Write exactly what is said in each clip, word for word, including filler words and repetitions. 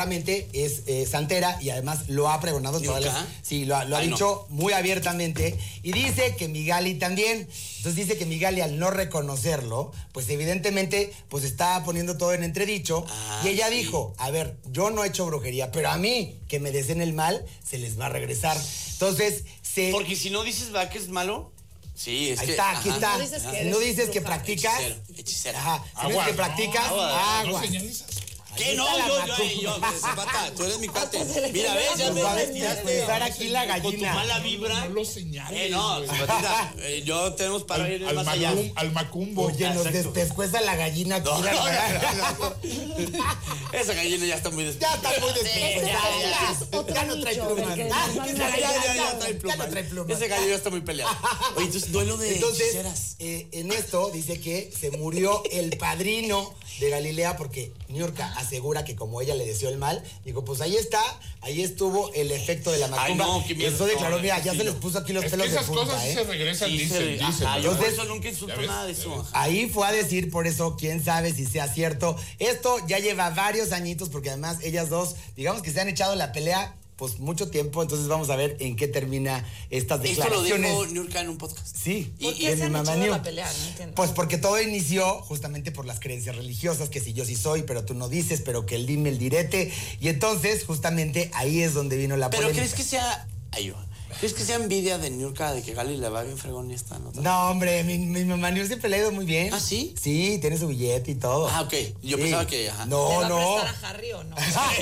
claramente es eh, santera y además lo ha pregonado todas las, sí, lo, lo ha Ay, dicho no. muy abiertamente y dice que Migali también. Entonces dice que Migali al no reconocerlo, pues evidentemente pues está poniendo todo en entredicho ah, y ella sí. dijo, a ver, yo no he hecho brujería, pero a mí que me deseen el mal, se les va a regresar. Entonces, se... Porque si no dices, va, que es malo... Sí, es Ahí que... está, aquí ajá. está. No dices que, si no dices que practicas... Hechicero, hechicero. Ajá. Si Agua, no dices que no, practicas, agua. agua. No, ¿qué? No, yo, yo, yo, yo, Zapata, tú eres mi cuate. Mira, ves, ya me retiraste. aquí la gallina. Con tu mala vibra. No, no lo señales. Eh, no, Zapatita, eh, yo tenemos para al, ir al más macum, allá. Al macumbo. Oye, nos despescueza la gallina aquí. No, la no, no, no. Esa gallina ya está muy despescuezada. Ya está muy despescuezada. Ya no trae plumas. Ya no trae plumas. Ese gallo ya está muy peleado. Oye, entonces duelo de Entonces, hechiceras. eh, en esto dice que se murió el padrino de Galilea porque Niurka asegura que como ella le deseó el mal, digo, pues ahí está, ahí estuvo el efecto de la macumba. Ay, no, qué miedo. Eso declaró, No, mira, no, ya sí, se no. les puso aquí los Es pelos que de esas punta, cosas ¿eh? sí se regresan, Sí, dicen, se- dicen. ajá, yo por Entonces, eso nunca insulto ¿ya nada de ves? eso. Ahí fue a decir, por eso, quién sabe si sea cierto. Esto ya lleva varios añitos, porque además ellas dos, digamos que se han echado la pelea pues mucho tiempo, entonces vamos a ver en qué termina estas Esto lo declaraciones. dijo Niurka en un podcast. Sí, ¿Por y qué en se mi han mamá echado Niu. la pelea? No entiendo. Pues porque todo inició justamente por las creencias religiosas, que si yo sí soy, pero tú no dices, pero que el dime, el direte. Y entonces, justamente ahí es donde vino la ¿Pero polémica. crees que sea... Ay, va. ¿Crees que sea envidia de Niurka de que Gali le va bien fregón y esta nota? No, hombre, mi, mi mamá Niu siempre le ha ido muy bien. ¿Ah, sí? Sí, tiene su billete y todo. Ah, ok. Yo Sí. pensaba que... Ajá. No, ¿Le va no. a prestar a Harry o no?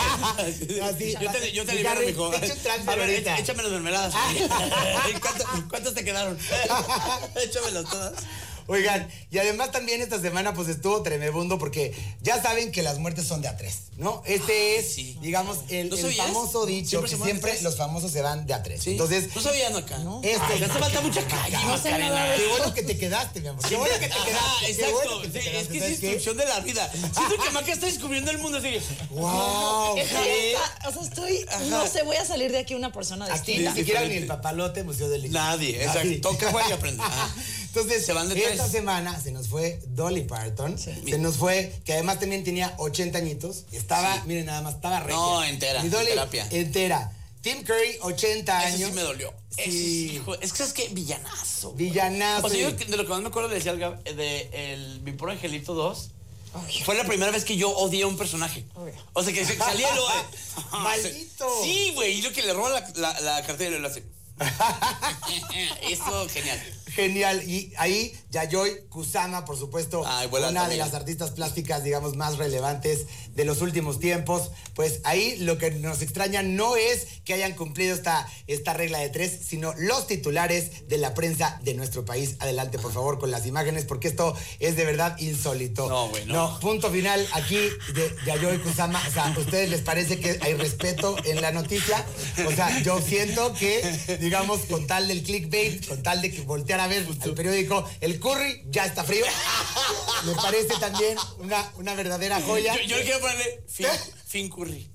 Así, Yo te, yo te sí, libero, Harry, mijo. te echo un transfer A ver, ahorita. échame las mermeladas. ¿Cuántas, ¿Cuántas te quedaron? Échamelas todas. Oigan, y además también esta semana pues estuvo tremebundo porque ya saben que las muertes son de a tres, ¿no? Este Ah, es, sí. digamos, el, ¿No el sabías? famoso dicho ¿Siempre se que van de siempre tres? los famosos se van de a tres. Sí. Entonces, No sabían acá. No. esto Ay, te hace falta mucha calle, No sé nada Macarena. de qué bueno que te quedaste, mi amor. Qué bueno que te quedaste. Ajá, qué exacto. bueno que te Sí, quedaste, es que es ¿sabes qué? instrucción de la vida. Siento que Maca está descubriendo el mundo así. ¡Wow! Estoy, ¿Qué? o sea, estoy, no sé, voy a salir de aquí una persona Aquí distinta. ni siquiera ni diferente. el papalote Museo del Licho. Nadie, exacto. Toca, güey, y aprende. Ajá. Entonces, Se van de esta tres. semana se nos fue Dolly Parton. Se nos fue, que además también tenía ochenta añitos. Estaba, Sí. miren nada más, estaba regia. No, entera, Y Dolly, terapia. entera. Tim Curry, ochenta Eso años. sí me dolió. Sí. Eso sí, hijo. Es que, ¿sabes qué? Villanazo. Villanazo. O sea, yo de lo que más me acuerdo le decía al Gab, de el Mi Pobre Angelito dos. Fue la primera vez que yo odié a un personaje. O sea, que se- salía lo de... ¡Maldito! Sí, güey. Y lo que le roba la, la, la cartera y lo hace... Eso, genial. Genial. Y ahí, Yayoi Kusama, por supuesto, Ay, vuela una también. de las artistas plásticas, digamos, más relevantes de los últimos tiempos. Pues ahí lo que nos extraña no es que hayan cumplido esta, esta regla de tres, sino los titulares de la prensa de nuestro país. Adelante, por favor, con las imágenes, porque esto es de verdad insólito. No, güey, no. No, punto final aquí de Yayoi Kusama. O sea, ¿a ustedes les parece que hay respeto en la noticia? O sea, yo siento que, digamos, con tal del clickbait, con tal de que voltear a ver al periódico, el curry ya está frío. Me parece también una, una verdadera joya. Yo, yo le quiero ponerle fin, fin curry.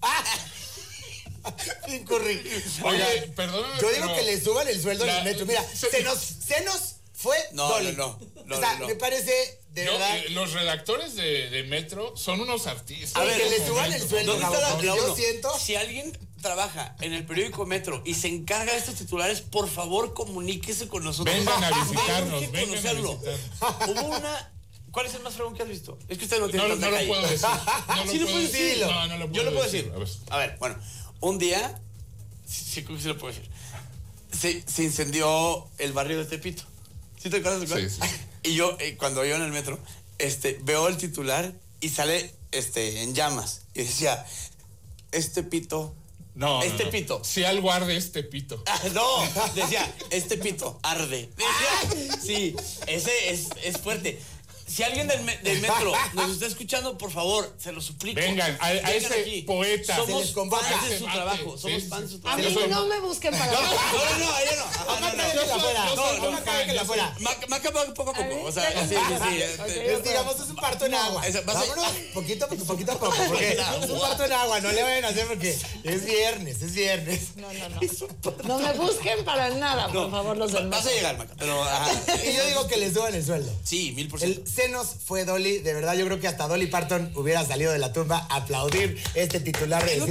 Fin curry. Oye, Oigan, perdóname, yo digo pero que le suban el sueldo la- al metro. Mira, se- se nos, se nos fue No, Dolly. no, no, no, o sea, no, no. me parece, de yo, verdad... eh, los redactores de, de Metro son unos artistas. A ver, que le suban el sueldo. ¿Dónde está la, Porque la yo uno? siento- Si alguien trabaja en el periódico Metro y se encarga de estos titulares, por favor, comuníquese con nosotros. Vengan a visitarnos, Tenemos que vengan a conocerlo. visitarnos. Hubo una... ¿Cuál es el más fregón que has visto? Es que usted no No, tiene no, tanta lo calle. puedo decir. No lo ¿Sí lo puedo puedes decir. decir? No, no lo puedo Yo lo puedo decir. decir. A ver. A ver, bueno. Un día... Sí, sí, sí lo puedo decir. Se, se incendió el barrio de Tepito. ¿Sí te acuerdas de cuál? Sí, sí. Y yo, eh, cuando iba en el metro, este, veo el titular y sale este, en llamas. Y decía, este pito... No, Este no, no. pito. Si algo arde, este pito. Ah, no, decía, este pito arde. Decía, sí, ese es, es fuerte. Si alguien del, me- del metro nos está escuchando, por favor, se lo suplico. Vengan, a- a Vengan ese aquí. poeta. Somos Se les convoca. fans de su Sí, trabajo. sí, Somos sí. fans de su A trabajo. mí no me busquen para No, no, no, ella no. Ajá, no, no. Déjenla fuera. yo soy No, no, fan, déjenla yo fuera. Maca, Maca va poco a A ver, poco. O sea, sí, sí, sí. este, Es, digamos, es un parto en agua. Esa- va a ser- Vámonos poquito, poquito, poquito a poco, porque es un parto en agua, no le vayan a hacer porque es viernes, es viernes. No, no, no. No me busquen para nada, por favor, los del Vas a metro. llegar, Maca, pero... ajá. Y yo digo que les suban el sueldo. Sí, mil por ciento. El senos fue Dolly, de verdad yo creo que hasta Dolly Parton hubiera salido de la tumba a aplaudir este titular de decir